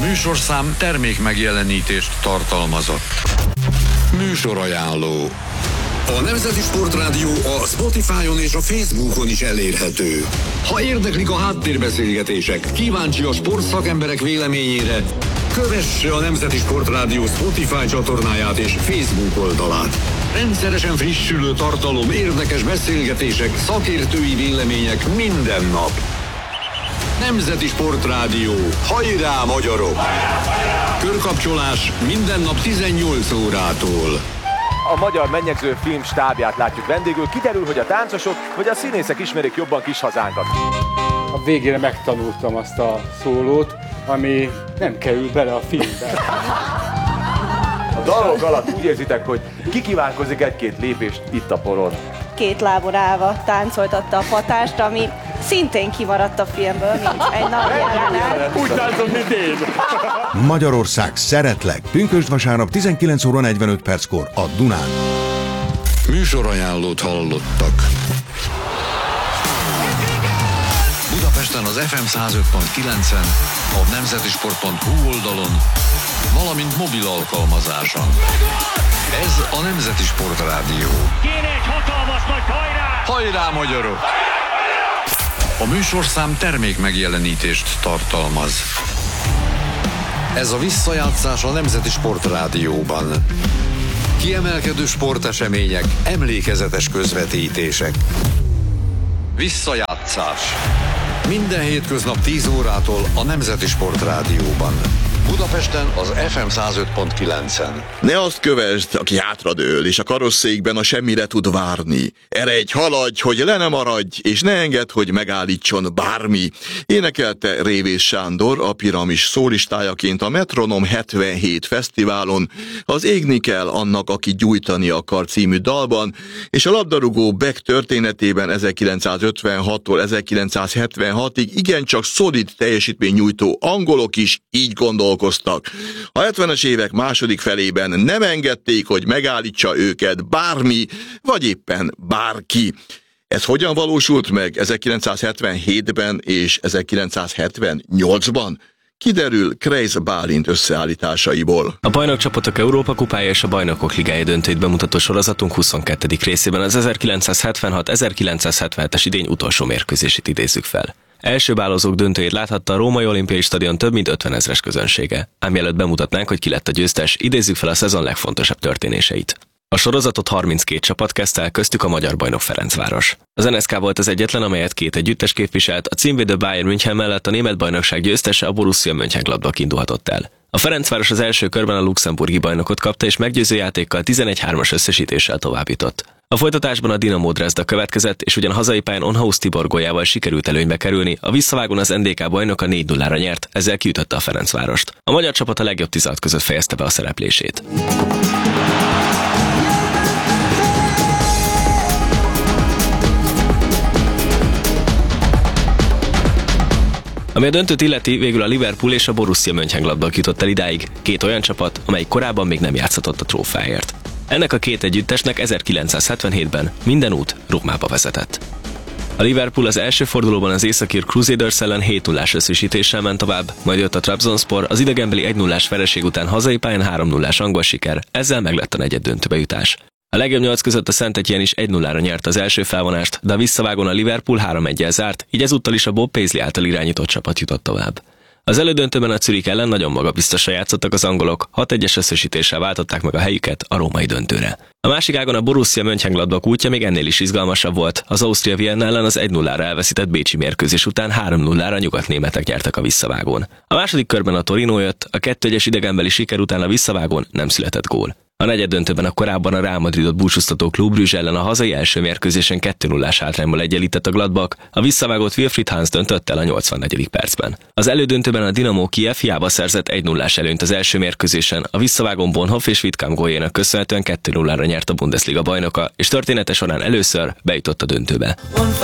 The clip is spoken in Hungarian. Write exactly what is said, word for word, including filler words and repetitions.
műsorszám termék megjelenítést tartalmazott. Műsorajánló. A Nemzeti Sportrádió a Spotify-on és a Facebookon is elérhető. Ha érdeklik a háttérbeszélgetések, kíváncsi a sportszakemberek véleményére, kövesse a Nemzeti Sportrádió Spotify csatornáját és Facebook oldalát. Rendszeresen frissülő tartalom, érdekes beszélgetések, szakértői vélemények minden nap. Nemzeti Sportrádió. Hajrá, magyarok! Körkapcsolás minden nap tizennyolc órától. A magyar mennyegző film stábját látjuk vendégül. Kiderül, hogy a táncosok vagy a színészek ismerik jobban kis hazánkat. A végére megtanultam azt a szólót, ami nem kerül bele a filmbe. A dalok alatt úgy érzitek, hogy kikívánkozik egy-két lépést itt a poron. Két lábon állva táncoltatta a patást, ami szintén kimaradt a filmből, mint egy nap jelenet. Úgy táncol, mint én! Magyarország, szeretlek! Pünkösd vasárnap tizenkilenc óra negyvenöt perckor a Dunán. Műsorajánlót hallottak. Budapesten az ef em száz öt pont kilencen, a nemzetisport pont hu oldalon, valamint mobil alkalmazáson. Ez a Nemzeti Sportrádió. Kéne egy hatalmas nagy hajrá! Hajrá, magyarok! A műsorszám termék megjelenítést tartalmaz. Ez a visszajátszás a Nemzeti Sportrádióban. Kiemelkedő sportesemények, emlékezetes közvetítések. Visszajátszás. Minden hétköznap tíz órától a Nemzeti Sportrádióban. Budapesten az ef em száz öt pont kilencen. Ne azt kövesd, aki hátradől, és a karosszékben a semmire tud várni. Eredj, haladj, hogy le ne maradj, és ne engedd, hogy megállítson bármi. Énekelte Révész Sándor a Piramis szólistájaként a Metronom hetvenhét fesztiválon, az Égni kell annak, aki gyújtani akar című dalban, és a labdarúgó Beck történetében ezerkilencszázötvenhattól ezerkilencszázhetvenhatig igencsak szolid teljesítmény nyújtó angolok is így gondolkodtak. A hetvenes évek második felében nem engedték, hogy megállítsa őket bármi, vagy éppen bárki. Ez hogyan valósult meg ezerkilencszázhetvenhétben és ezerkilencszázhetvennyolcban? Kiderül Kreisz Bálint összeállításaiból. A Bajnokcsapatok Európa kupája és a Bajnokok Ligája döntőit bemutató sorozatunk huszonkettedik részében az ezerkilencszázhetvenhat ezerkilencszázhetvenhetes idény utolsó mérkőzését idézzük fel. Első bálozók döntőjét láthatta a Római Olimpiai Stadion több mint ötvenezres közönsége. Ám mielőtt bemutatnánk, hogy ki lett a győztes, idézzük fel a szezon legfontosabb történéseit. A sorozatot harminckét csapat kezdte el, köztük a magyar bajnok Ferencváros. Az en es ká volt az egyetlen, amelyet két együttes képviselt, a címvédő Bayern München mellett a német bajnokság győztese, a Borussia Mönchengladbach indulhatott el. A Ferencváros az első körben a luxemburgi bajnokot kapta, és meggyőző játékkal tizenegy hármas összesítéssel továbbjutott. A folytatásban a Dinamo Dresda következett, és ugyan hazai pályán Onhaus Tibor góljával sikerült előnybe kerülni, a visszavágón az en dé ká bajnoka négy nullára nyert, ezzel kiütötte a Ferencvárost. A magyar csapat a legjobb tizenhat között fejezte be a szereplését. Ami a döntőt illeti, végül a Liverpool és a Borussia Mönchengladbach jutott el idáig, két olyan csapat, amely korábban még nem játszhatott a trófeáért. Ennek a két együttesnek ezerkilencszázhetvenhétben minden út Rómába vezetett. A Liverpool az első fordulóban az északír Crusaders ellen hét nullás összesítéssel ment tovább, majd jött a Trabzonspor, az idegenbeli egy nullás vereség után hazai pályán három nullás angol siker, ezzel meglett a negyed döntőbe jutás. A legjobb nyolc között a Szentetién is egy nullára nyert az első felvonást, de a visszavágón a Liverpool három egyel zárt, így ezúttal is a Bob Paisley által irányított csapat jutott tovább. Az elődöntőben a Zürich ellen nagyon magabiztosan játszottak az angolok, hat egyes összesítéssel váltották meg a helyüket a római döntőre. A másik ágon a Borussia Mönchengladbach útja még ennél is izgalmasabb volt. Az Austria Vienna ellen az egy nullára elveszített bécsi mérkőzés után három nullára nyugatnémetek nyertek a visszavágón. A második körben a Torino jött, a kettő egyes idegenbeli siker után a visszavágón nem született gól. A negyeddöntőben a korábban a Real Madridot búcsúztató Club Brugge ellen a hazai első mérkőzésen kettő nullás hátrányból egyenlített a Gladbach, a visszavágott Wilfried Hans döntött el a nyolcvannegyedik percben. Az elődöntőben a Dinamo Kijev hiába szerzett egy nullás előnyt az első mérkőzésen, a visszavágón Bonhoff és Wittkamp góljának köszönhetően kettő nullára nyert a Bundesliga bajnoka, és története során először bejutott a döntőbe.